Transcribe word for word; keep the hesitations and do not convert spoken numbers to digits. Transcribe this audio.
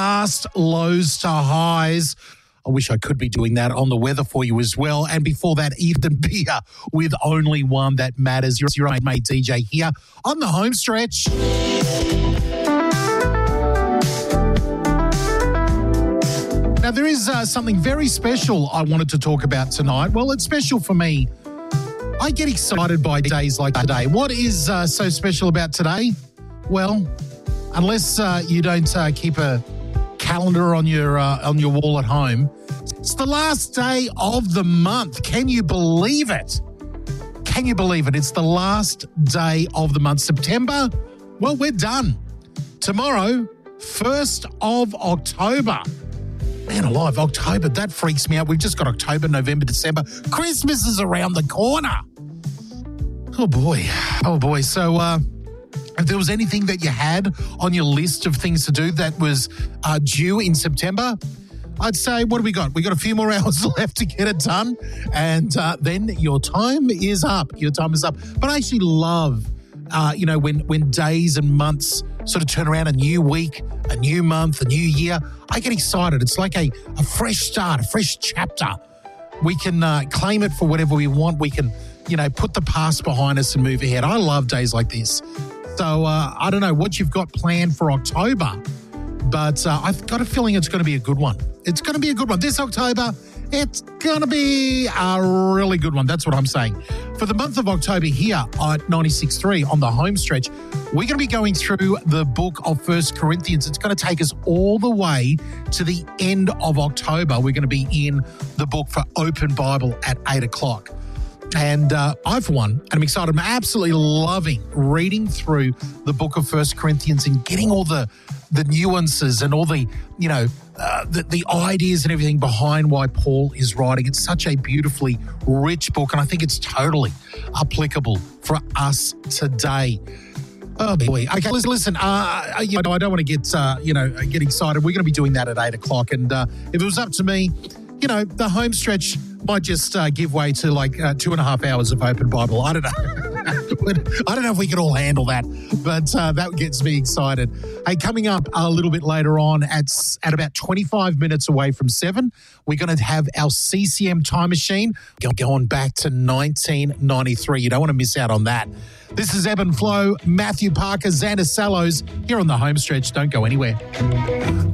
last lows to highs. I wish I could be doing that on the weather for you as well. And before that, Ethan Beer with Only One That Matters. You're your own mate D J here on the home stretch. Now, there is uh, something very special I wanted to talk about tonight. Well, it's special for me. I get excited by days like today. What is uh, so special about today? Well, unless uh, you don't uh, keep a calendar on your uh, on your wall at home, it's the last day of the month. Can you believe it? Can you believe it? It's the last day of the month. September, well, we're done. Tomorrow, first of October. Man alive, October, that freaks me out. We've just got October, November, December. Christmas is around the corner. Oh, boy. Oh, boy. So, uh, if there was anything that you had on your list of things to do that was uh, due in September, I'd say, what do we got? We got a few more hours left to get it done, and uh, then your time is up. Your time is up. But I actually love, uh, you know, when when days and months sort of turn around, a new week, a new month, a new year. I get excited. It's like a, a fresh start, a fresh chapter. We can uh, claim it for whatever we want. We can, you know, put the past behind us and move ahead. I love days like this. So uh, I don't know what you've got planned for October, but uh, I've got a feeling it's going to be a good one. It's going to be a good one. This October, it's going to be a really good one. That's what I'm saying. For the month of October here at ninety-six point three on the home stretch, we're going to be going through the book of First Corinthians. It's going to take us all the way to the end of October. We're going to be in the book for Open Bible at eight o'clock. And uh, I, for one, and I'm excited, I'm absolutely loving reading through the book of First Corinthians and getting all the the nuances and all the, you know, uh, the, the ideas and everything behind why Paul is writing. It's such a beautifully rich book, and I think it's totally applicable for us today. Oh, boy. Okay, listen, listen uh, you know, I don't want to get, uh, you know, get excited. We're going to be doing that at eight o'clock, and uh, if it was up to me, you know, the home stretch might just uh, give way to like uh, two and a half hours of Open Bible. I don't know. I don't know if we can all handle that, but uh, that gets me excited. Hey, coming up a little bit later on at, at about twenty-five minutes away from seven, we're going to have our C C M time machine going back to nineteen ninety-three. You don't want to miss out on that. This is Ebb and Flow, Matthew Parker, Xander Sallows here on the home stretch. Don't go anywhere.